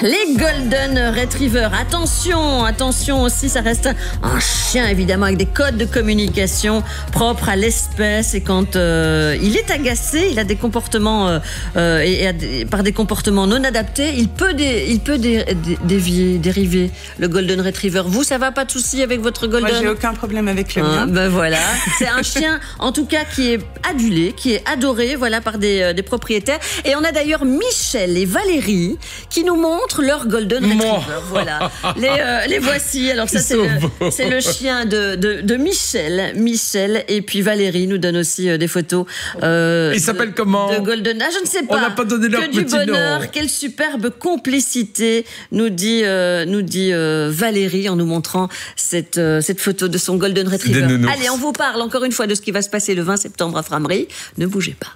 les Golden Retriever. Attention aussi, ça reste un chien évidemment avec des codes de communication propres à l'espèce, et quand il est agacé, il a des comportements par des comportements non adaptés, il peut dériver le Golden Retriever. Vous, ça va, pas de souci avec votre Golden? Moi, j'ai aucun problème avec le mien. Ben voilà, c'est un chien en tout cas qui est adulé, qui est adoré, voilà, par des propriétaires. Et on a d'ailleurs Michel et Valérie qui nous montrent leur Golden Retriever. Voilà, les voici. Alors ça, c'est le chien de Michel, et puis Valérie nous donne aussi des photos. Il s'appelle comment? De Golden. Ah, je ne sais pas. On n'a pas donné leur que du petit bonheur, nom. quelle superbe complicité, nous dit Valérie en nous montrant cette photo de son Golden Retriever. Allez, on vous parle encore une fois de ce qui va se passer le 20 septembre à Frameries. Ne bougez pas.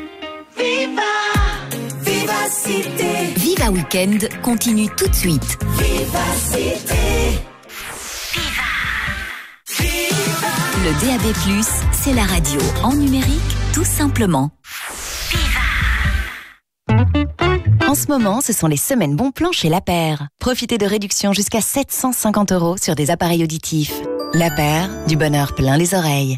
Viva Weekend continue tout de suite. Le DAB+, c'est la radio en numérique, tout simplement. En ce moment, ce sont les semaines bons plans chez La Paire. Profitez de réductions jusqu'à 750 € sur des appareils auditifs. La Paire, du bonheur plein les oreilles.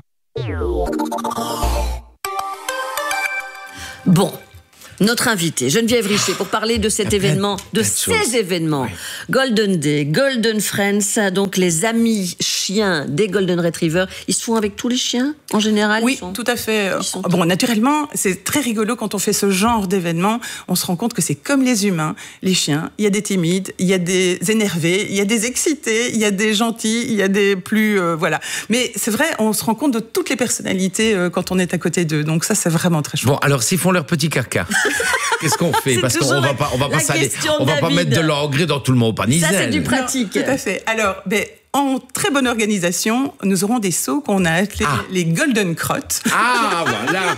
Bon, notre invitée, Geneviève Richer, pour parler de cet événement, de ces événements. Oui. Golden Day, Golden Friends, donc les amis chiens des Golden Retriever. Ils se font avec tous les chiens, en général? Oui, tout à fait. Bon, naturellement, c'est très rigolo quand on fait ce genre d'événement. On se rend compte que c'est comme les humains, les chiens. Il y a des timides, il y a des énervés, il y a des excités, il y a des gentils, il y a des plus... voilà. Mais c'est vrai, on se rend compte de toutes les personnalités quand on est à côté d'eux. Donc ça, c'est vraiment très chouette. Bon, alors s'ils font leur petit caca, qu'est-ce qu'on fait? Parce qu'on va pas mettre de l'engrais dans tout le monde panisel. Ça, c'est du pratique. Non, tout à fait. Alors, en très bonne organisation, nous aurons des seaux qu'on a appelés les Golden Crottes. Ah, voilà.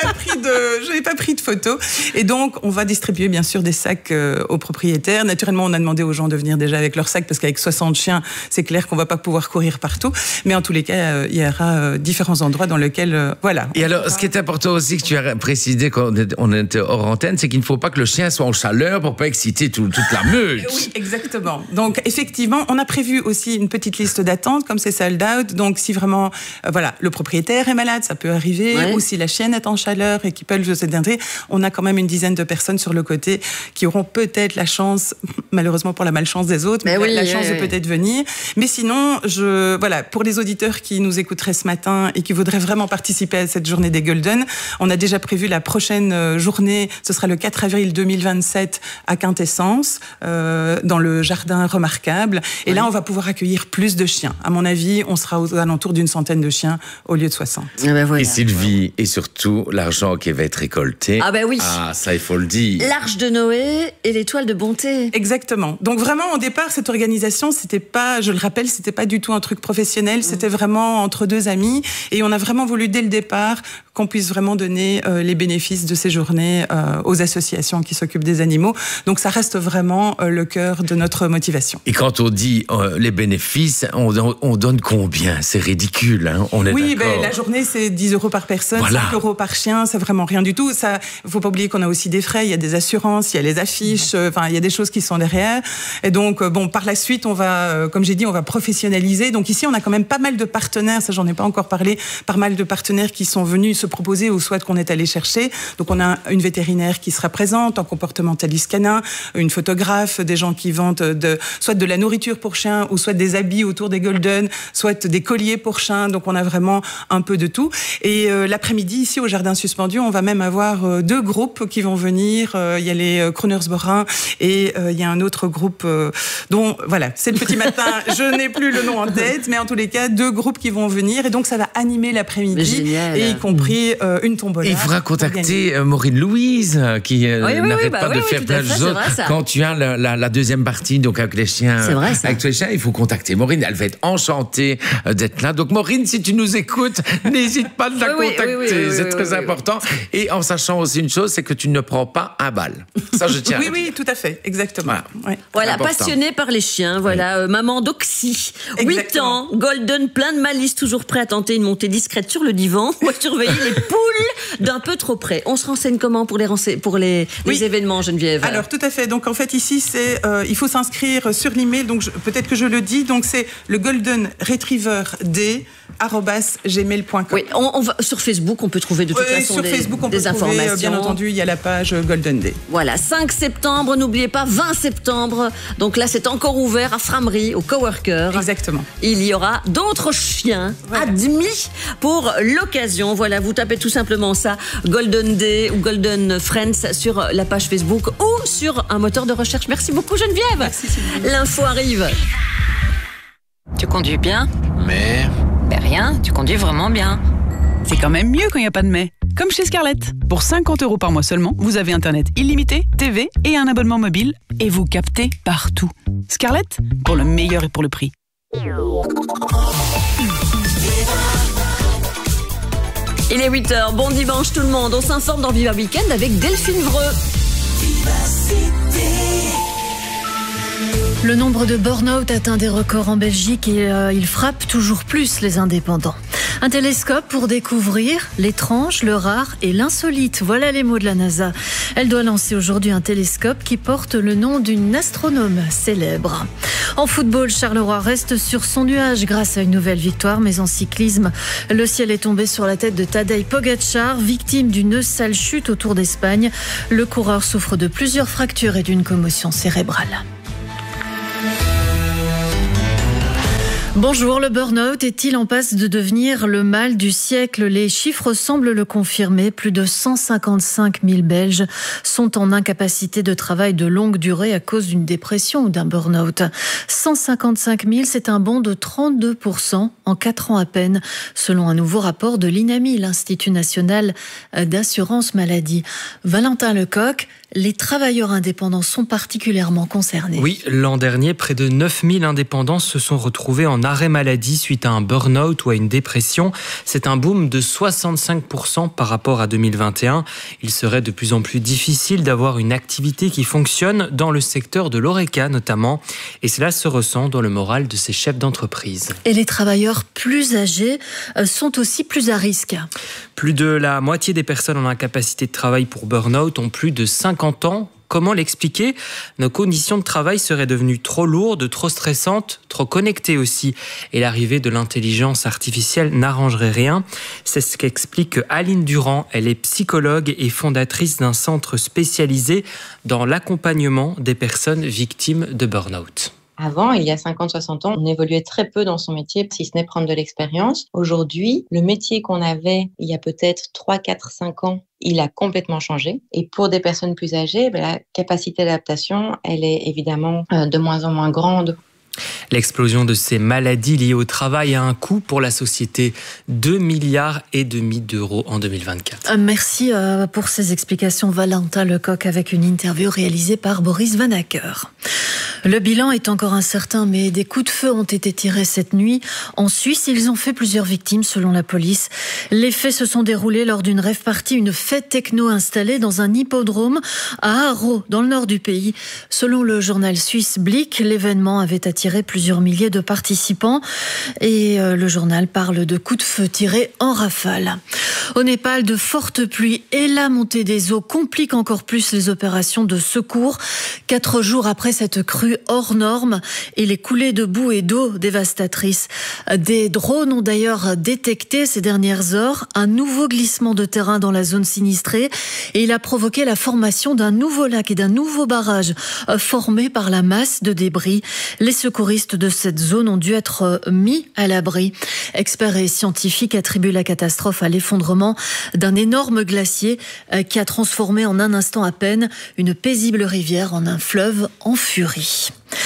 Je n'ai pas pris de photos. Et donc, on va distribuer bien sûr des sacs aux propriétaires. Naturellement, on a demandé aux gens de venir déjà avec leurs sacs, parce qu'avec 60 chiens, c'est clair qu'on ne va pas pouvoir courir partout. Mais en tous les cas, il y aura différents endroits dans lesquels... voilà. Et alors, ce qui est important aussi, que tu as précisé quand on était hors antenne, c'est qu'il ne faut pas que le chien soit en chaleur pour ne pas exciter toute la meute. Oui, exactement. Donc, effectivement, on a prévu aussi une petite liste d'attente, comme c'est sold out. Donc, si vraiment, le propriétaire est malade, ça peut arriver, ou si la chienne est en chaleur et qu'ils peuvent se déterrer, on a quand même une dizaine de personnes sur le côté qui auront peut-être la chance, malheureusement pour la malchance des autres, mais la chance de peut-être venir. Mais sinon, pour les auditeurs qui nous écouteraient ce matin et qui voudraient vraiment participer à cette journée des Golden, on a déjà prévu la prochaine journée, ce sera le 4 avril 2027 à Quintessence, dans le jardin remarquable. Et là, on va pouvoir accueillir plus de chiens. À mon avis, on sera aux alentours d'une centaine de chiens au lieu de 60. Et Sylvie, et surtout l'argent qui va être récolté. Ah ben oui. Ah, ça, il faut le dire. L'Arche de Noé et l'Étoile de Bonté. Exactement. Donc vraiment, au départ, cette organisation, c'était pas, je le rappelle, c'était pas du tout un truc professionnel. C'était vraiment entre deux amis. Et on a vraiment voulu, dès le départ, qu'on puisse vraiment donner les bénéfices de ces journées aux associations qui s'occupent des animaux. Donc ça reste vraiment le cœur de notre motivation. Et quand on dit les bénéfices, on donne combien? C'est ridicule, hein? On est d'accord. La journée, c'est 10 € par personne, 5 € par chien, c'est vraiment rien du tout. Ça, faut pas oublier qu'on a aussi des frais, il y a des assurances, il y a les affiches, il y a des choses qui sont derrière. Et donc, par la suite, on va, comme j'ai dit, on va professionnaliser. Donc ici, on a quand même pas mal de partenaires, ça j'en ai pas encore parlé, pas mal de partenaires qui sont venus se proposer ou soit qu'on est allé chercher. Donc on a une vétérinaire qui sera présente, un comportementaliste canin, une photographe, des gens qui vendent soit de la nourriture pour chiens ou soit des habits autour des Golden, soit des colliers pour chiens. Donc on a vraiment un peu de tout. Et l'après-midi, ici au Jardin Suspendu, on va même avoir 2 groupes qui vont venir. Il y a les Kronersborins et il y a un autre groupe dont, c'est le petit matin, je n'ai plus le nom en tête, mais en tous les cas, 2 groupes qui vont venir. Et donc ça va animer l'après-midi, et y compris une tombola. Il faudra contacter Maureen Louise, qui n'arrête pas de faire plein de choses. Quand tu as la deuxième partie, donc avec les chiens, il faut contacter contacter Maureen. Elle va être enchantée d'être là. Donc Maureen, si tu nous écoutes, n'hésite pas de la contacter. C'est très important. Et en sachant aussi une chose, c'est que tu ne prends pas un bal. Ça, je tiens à dire. Oui, tout à fait. Exactement. Voilà, passionnée par les chiens. Voilà, maman d'Oxy. 8 ans, golden, plein de malice, toujours prêt à tenter une montée discrète sur le divan ou à surveiller les poules d'un peu trop près. On se renseigne comment pour les événements, Geneviève? Alors, tout à fait. Donc, en fait, ici, il faut s'inscrire sur l'email. Donc, peut-être que je le dis. Donc, c'est le Golden Retriever D @gmail.com. Oui, on va sur Facebook, on peut trouver de toute façon sur Facebook, on peut des trouver, informations. bien entendu, il y a la page Golden Day. Voilà, 5 septembre, n'oubliez pas, 20 septembre. Donc là, c'est encore ouvert à Framery, au Coworker. Exactement. Il y aura d'autres chiens admis pour l'occasion. Voilà, vous tapez tout simplement ça, Golden Day ou Golden Friends sur la page Facebook ou sur un moteur de recherche. Merci beaucoup, Geneviève. Merci, Sylvie. L'info arrive. Tu conduis bien? Mais... Ben rien, tu conduis vraiment bien. C'est quand même mieux quand il n'y a pas de mais. Comme chez Scarlett. Pour 50 € par mois seulement, vous avez Internet illimité, TV et un abonnement mobile. Et vous captez partout. Scarlett, pour le meilleur et pour le prix. Il est 8h, bon dimanche tout le monde. On s'informe dans Viva Weekend avec Delphine Vreux. Le nombre de burn-out atteint des records en Belgique et il frappe toujours plus les indépendants. Un télescope pour découvrir l'étrange, le rare et l'insolite. Voilà les mots de la NASA. Elle doit lancer aujourd'hui un télescope qui porte le nom d'une astronome célèbre. En football, Charleroi reste sur son nuage grâce à une nouvelle victoire, mais en cyclisme, le ciel est tombé sur la tête de Tadej Pogačar, victime d'une sale chute au Tour d'Espagne. Le coureur souffre de plusieurs fractures et d'une commotion cérébrale. Bonjour, le burn-out est-il en passe de devenir le mal du siècle? Les chiffres semblent le confirmer. Plus de 155 000 Belges sont en incapacité de travail de longue durée à cause d'une dépression ou d'un burn-out. 155 000, c'est un bond de 32% en 4 ans à peine, selon un nouveau rapport de l'INAMI, l'Institut national d'assurance maladie. Valentin Lecoq, les travailleurs indépendants sont particulièrement concernés. Oui, l'an dernier, près de 9 000 indépendants se sont retrouvés en arrêt maladie suite à un burn-out ou à une dépression. C'est un boom de 65% par rapport à 2021. Il serait de plus en plus difficile d'avoir une activité qui fonctionne dans le secteur de l'ORECA notamment. Et cela se ressent dans le moral de ces chefs d'entreprise. Et les travailleurs plus âgés sont aussi plus à risque. Plus de la moitié des personnes en incapacité de travail pour burn-out ont plus de 50 ans. Comment l'expliquer? Nos conditions de travail seraient devenues trop lourdes, trop stressantes, trop connectées aussi. Et l'arrivée de l'intelligence artificielle n'arrangerait rien. C'est ce qu'explique Aline Durand. Elle est psychologue et fondatrice d'un centre spécialisé dans l'accompagnement des personnes victimes de burn-out. Avant, il y a 50-60 ans, on évoluait très peu dans son métier, si ce n'est prendre de l'expérience. Aujourd'hui, le métier qu'on avait il y a peut-être 3, 4, 5 ans, il a complètement changé. Et pour des personnes plus âgées, la capacité d'adaptation, elle est évidemment de moins en moins grande. L'explosion de ces maladies liées au travail a un coût pour la société, 2,5 milliards d'euros en 2024. Merci pour ces explications, Valentin Lecoq, avec une interview réalisée par Boris Van Acker. Le bilan est encore incertain, mais des coups de feu ont été tirés cette nuit. En Suisse, ils ont fait plusieurs victimes, selon la police. Les faits se sont déroulés lors d'une rave party, une fête techno installée dans un hippodrome à Haro, dans le nord du pays. Selon le journal suisse Blick, l'événement avait attiré plusieurs milliers de participants et le journal parle de coups de feu tirés en rafale. Au Népal, de fortes pluies et la montée des eaux compliquent encore plus les opérations de secours. 4 jours après cette crue hors norme et les coulées de boue et d'eau dévastatrices. Des drones ont d'ailleurs détecté ces dernières heures un nouveau glissement de terrain dans la zone sinistrée et il a provoqué la formation d'un nouveau lac et d'un nouveau barrage formé par la masse de débris. Les secouristes de cette zone ont dû être mis à l'abri. Experts et scientifiques attribuent la catastrophe à l'effondrement d'un énorme glacier qui a transformé en un instant à peine une paisible rivière en un fleuve en furie.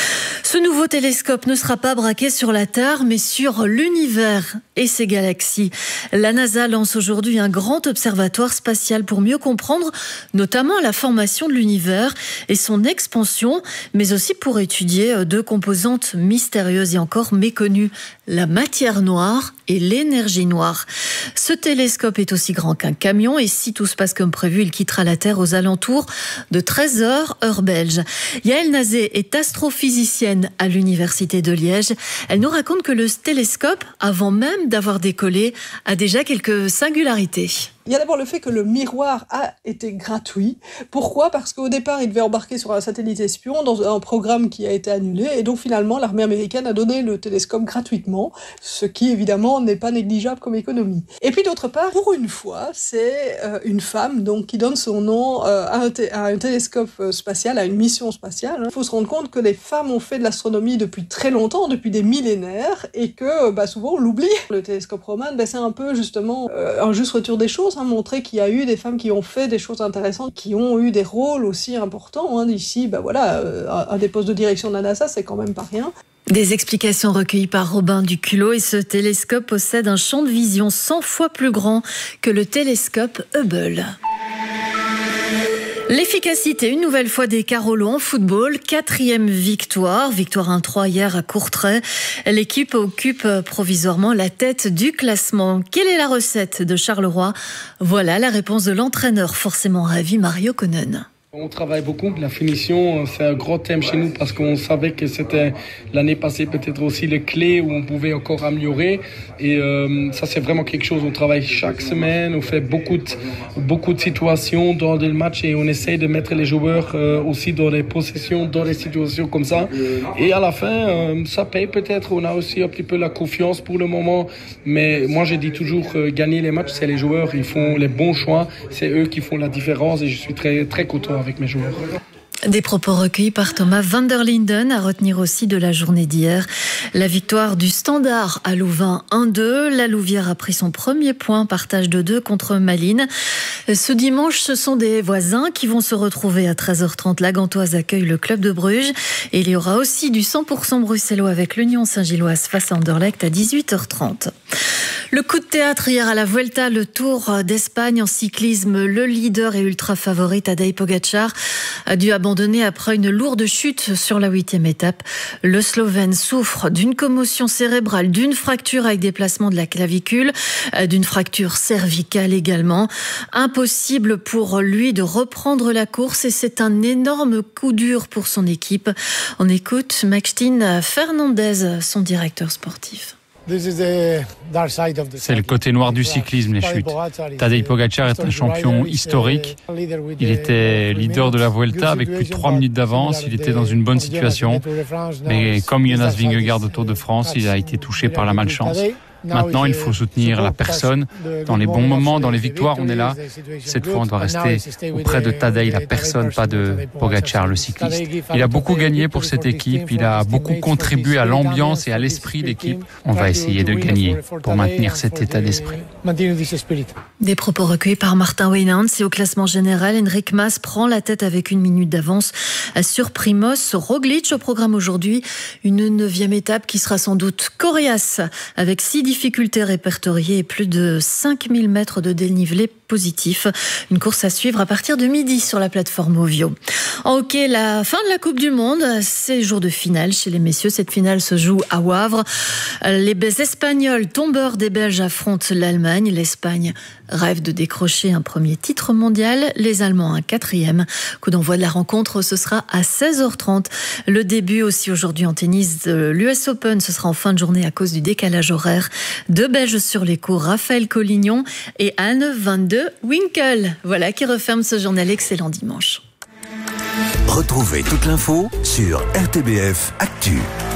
Ce nouveau télescope ne sera pas braqué sur la Terre, mais sur l'univers et ses galaxies. La NASA lance aujourd'hui un grand observatoire spatial pour mieux comprendre notamment la formation de l'univers et son expansion, mais aussi pour étudier deux composantes mystérieuses et encore méconnues, la matière noire et l'énergie noire. Ce télescope est aussi grand qu'un camion et si tout se passe comme prévu, il quittera la Terre aux alentours de 13h, heure belge. Yaël Nazé est astrophysicienne à l'Université de Liège. Elle nous raconte que le télescope, avant même d'avoir décollé, a déjà quelques singularités. Il y a d'abord le fait que le miroir a été gratuit. Pourquoi ? Parce qu'au départ, il devait embarquer sur un satellite espion dans un programme qui a été annulé. Et donc finalement, l'armée américaine a donné le télescope gratuitement, ce qui évidemment n'est pas négligeable comme économie. Et puis d'autre part, pour une fois, c'est une femme donc, qui donne son nom à un télescope spatial, à une mission spatiale. Il faut se rendre compte que les femmes ont fait de l'astronomie depuis très longtemps, depuis des millénaires, et que souvent on l'oublie. Le télescope Roman, c'est un peu justement un juste retour des choses. Montrer qu'il y a eu des femmes qui ont fait des choses intéressantes, qui ont eu des rôles aussi importants. Ici, un des postes de direction de la NASA, c'est quand même pas rien. Des explications recueillies par Robin Duculot et ce télescope possède un champ de vision 100 fois plus grand que le télescope Hubble. L'efficacité, une nouvelle fois des Carolo en football, 4e victoire 1-3 hier à Courtrai. L'équipe occupe provisoirement la tête du classement. Quelle est la recette de Charleroi ? Voilà la réponse de l'entraîneur forcément ravi, Mario Konen. On travaille beaucoup, la finition c'est un gros thème chez nous parce qu'on savait que c'était l'année passée peut-être aussi les clés où on pouvait encore améliorer et ça c'est vraiment quelque chose, on travaille chaque semaine, on fait beaucoup de situations dans le match et on essaye de mettre les joueurs aussi dans les possessions, dans les situations comme ça et à la fin ça paye peut-être, on a aussi un petit peu la confiance pour le moment mais moi je dis toujours gagner les matchs c'est les joueurs, ils font les bons choix, c'est eux qui font la différence et je suis très très content avec mes joueurs. Des propos recueillis par Thomas van der Linden, à retenir aussi de la journée d'hier. La victoire du Standard à Louvain 1-2. La Louvière a pris son premier point, partage de 2 contre Malines. Ce dimanche, ce sont des voisins qui vont se retrouver à 13h30. La Gantoise accueille le club de Bruges. Et il y aura aussi du 100% bruxellois avec l'Union Saint-Gilloise face à Anderlecht à 18h30. Le coup de théâtre hier à la Vuelta, le Tour d'Espagne en cyclisme. Le leader et ultra favori Tadej Pogačar a dû abandonner après une lourde chute sur la 8e étape. Le Slovène souffre d'une commotion cérébrale, d'une fracture avec déplacement de la clavicule, d'une fracture cervicale également. Impossible pour lui de reprendre la course et c'est un énorme coup dur pour son équipe. On écoute Maxime Fernandez, son directeur sportif. C'est le côté noir du cyclisme, les chutes. Tadej Pogačar est un champion historique. Il était leader de la Vuelta avec plus de 3 minutes d'avance. Il était dans une bonne situation. Mais comme Jonas Vingegaard au Tour de France, il a été touché par la malchance. Maintenant, il faut soutenir la personne. Dans les bons moments, dans les victoires, on est là. Cette fois, on doit rester auprès de Tadej, la personne, pas de Pogačar, le cycliste. Il a beaucoup gagné pour cette équipe. Il a beaucoup contribué à l'ambiance et à l'esprit d'équipe. On va essayer de gagner pour maintenir cet état d'esprit. Des propos recueillis par Martin Weinand. Et au classement général, Enric Mas prend la tête avec 1 minute d'avance sur Primoz Roglic. Au programme aujourd'hui, une 9e étape qui sera sans doute coriace avec 6 difficultés répertoriées et plus de 5000 mètres de dénivelé positif. Une course à suivre à partir de midi sur la plateforme Ovio. En hockey, la fin de la Coupe du Monde, c'est jour de finale chez les messieurs. Cette finale se joue à Wavre. Les Espagnols, tombeurs des Belges, affrontent l'Allemagne. L'Espagne rêve de décrocher un premier titre mondial. Les Allemands, un 4e. Coup d'envoi de la rencontre, ce sera à 16h30. Le début aussi aujourd'hui en tennis de l'US Open. Ce sera en fin de journée à cause du décalage horaire. 2 Belges sur les cours, Raphaël Collignon et Anne van de Winkel. Voilà qui referme ce journal. Excellent dimanche. Retrouvez toute l'info sur RTBF Actu.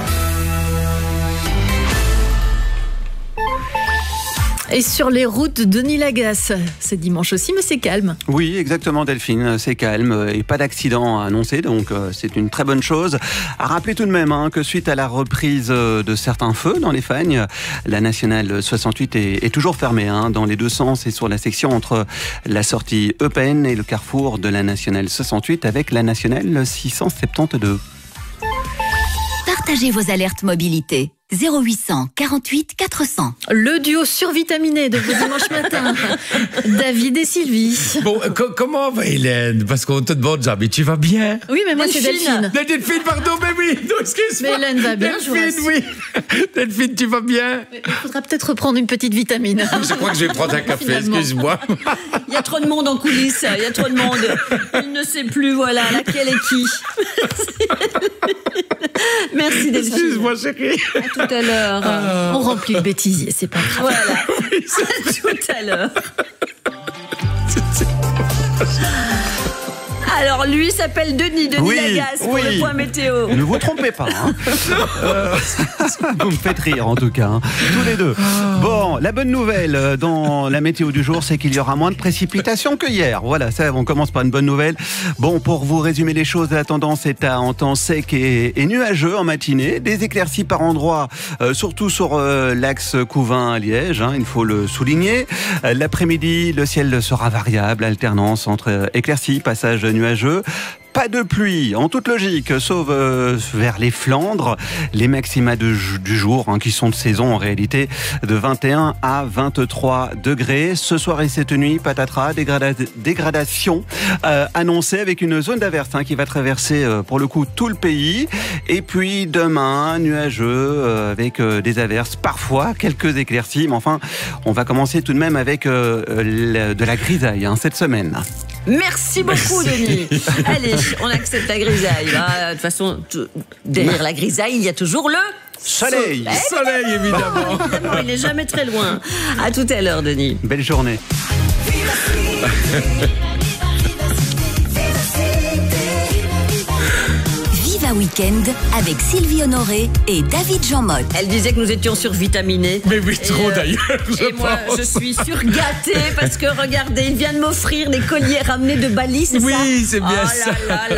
Et sur les routes de Denis Lagasse, c'est dimanche aussi, mais c'est calme. Oui, exactement Delphine, c'est calme et pas d'accident à annoncer, donc c'est une très bonne chose. À rappeler tout de même que suite à la reprise de certains feux dans les Fagnes, la nationale 68 est toujours fermée dans les deux sens et sur la section entre la sortie Eupen et le carrefour de la nationale 68 avec la nationale 672. Partagez vos alertes mobilité. 0800 48 400. Le duo survitaminé de vos dimanche matin. David et Sylvie. Bon, comment va Hélène? Parce qu'on te demande jamais, tu vas bien? Oui, mais moi c'est Delphine. Delphine, pardon, mais oui, non, excuse-moi. Mais Hélène va bien, Delphine, oui. Delphine, tu vas bien? Il faudra peut-être reprendre une petite vitamine. Je crois que je vais prendre un café, excuse-moi. Il y a trop de monde en coulisses, il y a trop de monde. Il ne sait plus, voilà, laquelle est qui. Merci Delphine. Excuse-moi, chérie. À tout à l'heure. On remplit le bêtisier, c'est pas grave. Voilà. Oui, à tout à l'heure. Alors, lui s'appelle Denis Lagasse pour le point météo. Ne vous trompez pas. Vous me faites rire en tout cas, tous les deux. Bon, la bonne nouvelle dans la météo du jour, c'est qu'il y aura moins de précipitations que hier. Voilà, ça, on commence par une bonne nouvelle. Bon, pour vous résumer les choses, la tendance est à un temps sec et nuageux en matinée. Des éclaircies par endroits, surtout sur l'axe Couvain-Liège, il faut le souligner. L'après-midi, le ciel sera variable, alternance entre éclaircies, passage nuageux. Pas de pluie, en toute logique, sauf vers les Flandres. Les maxima du jour, qui sont de saison en réalité, de 21 à 23 degrés. Ce soir et cette nuit, patatras, dégradation annoncée avec une zone d'averse qui va traverser pour le coup tout le pays. Et puis demain, nuageux avec des averses, parfois quelques éclaircies. Mais enfin, on va commencer tout de même avec de la grisaille cette semaine. Merci beaucoup, Denis. Allez, on accepte la grisaille. De toute façon, derrière la grisaille, il y a toujours le soleil. Soleil, évidemment. Évidemment, il n'est jamais très loin. À tout à l'heure, Denis. Belle journée. Week-end avec Sylvie Honoré et David Jean-Motte. Elle disait que nous étions survitaminés. Mais oui, trop d'ailleurs, Et moi, je suis surgâtée parce que regardez, il vient de m'offrir des colliers ramenés de Bali, c'est ça? Oui, c'est bien ça.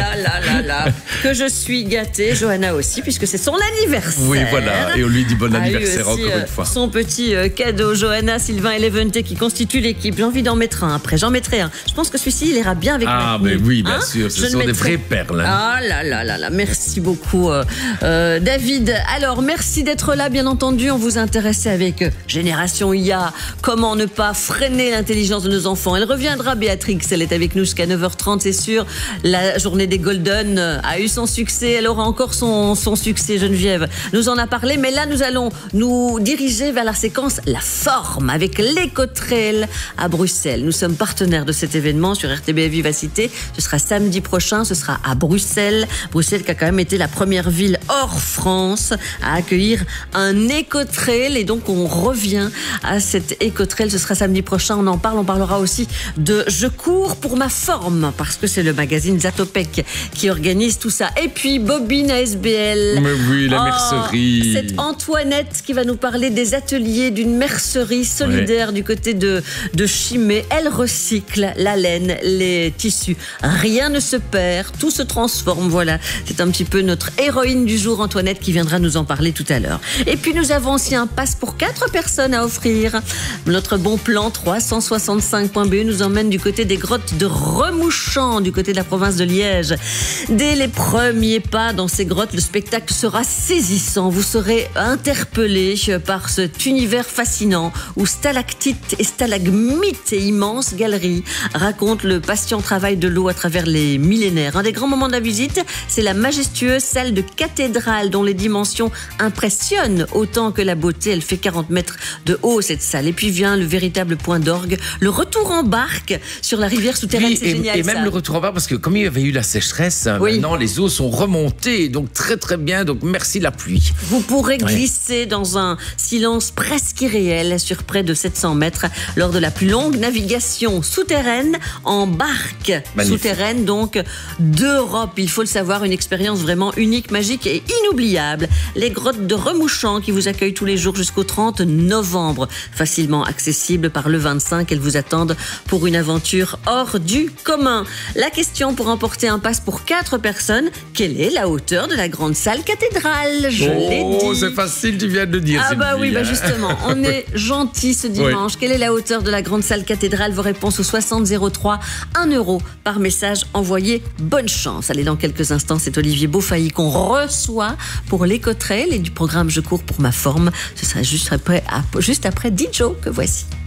Là. Que je suis gâtée, Johanna aussi, puisque c'est son anniversaire. Oui, voilà, et on lui dit bon anniversaire aussi, encore une fois. Son petit cadeau, Johanna, Sylvain et Levente qui constituent l'équipe. J'ai envie d'en mettre un après, j'en mettrai un. Je pense que celui-ci, il ira bien avec ma tenue. Oui, bien sûr, ce sont des vraies perles. Ah là, merci beaucoup David. Alors merci d'être là, bien entendu. On vous intéressait avec Génération IA, comment ne pas freiner l'intelligence de nos enfants. Elle reviendra, Béatrix, elle est avec nous jusqu'à 9h30, c'est sûr. La journée des Golden a eu son succès, elle aura encore son succès. Geneviève nous en a parlé, mais là nous allons nous diriger vers la séquence La Forme avec l'Écotrail à Bruxelles. Nous sommes partenaires de cet événement sur RTBF Vivacité. Ce sera samedi prochain, ce sera à Bruxelles. Bruxelles qui a quand même été la première ville hors France à accueillir un Écotrail, et donc on revient à cet Écotrail. Ce sera samedi prochain, on en parle. On parlera aussi de Je cours pour ma forme, parce que c'est le magazine Zatopek qui organise tout ça. Et puis Bobine ASBL. Mais oui, la mercerie. C'est Antoinette qui va nous parler des ateliers d'une mercerie solidaire du côté de Chimay. Elle recycle la laine, les tissus. Rien ne se perd, tout se transforme. Voilà, c'est un petit peu notre héroïne du jour, Antoinette, qui viendra nous en parler tout à l'heure. Et puis nous avons aussi un pass pour 4 personnes à offrir. Notre bon plan 365.be nous emmène du côté des grottes de Remouchant, du côté de la province de Liège. Dès les premiers pas dans ces grottes, le spectacle sera saisissant. Vous serez interpellé par cet univers fascinant où stalactites et stalagmites et immenses galeries racontent le patient travail de l'eau à travers les millénaires. Un des grands moments de la visite, c'est la majestueuse salle de cathédrale dont les dimensions impressionnent autant que la beauté. Elle fait 40 mètres de haut, cette salle. Et puis vient le véritable point d'orgue, le retour en barque sur la rivière souterraine. Oui, c'est génial. Et même le retour en barque, parce que comme il y avait eu la sécheresse, maintenant les eaux sont remontées, donc très très bien, donc merci la pluie. Vous pourrez glisser dans un silence presque irréel sur près de 700 mètres lors de la plus longue navigation souterraine en barque. Magnifique. Souterraine donc d'Europe. Il faut le savoir, une expérience vraiment unique, magique et inoubliable. Les grottes de Remouchant qui vous accueillent tous les jours jusqu'au 30 novembre. Facilement accessible par le 25. Elles vous attendent pour une aventure hors du commun. La question pour emporter un pass pour 4 personnes, quelle est la hauteur de la grande salle cathédrale? Je l'ai dit. Oh, c'est facile, tu viens de le dire. Ah bah oui, bah justement, on est gentil ce dimanche. Quelle est la hauteur de la grande salle cathédrale? Vos réponses au 60 03, 1 € par message envoyé. Bonne chance. Allez, dans quelques instants, c'est Olivier Olivier Beaufailly qu'on reçoit pour les Cotterelles et du programme Je cours pour ma forme. Ce sera juste après DJ que voici.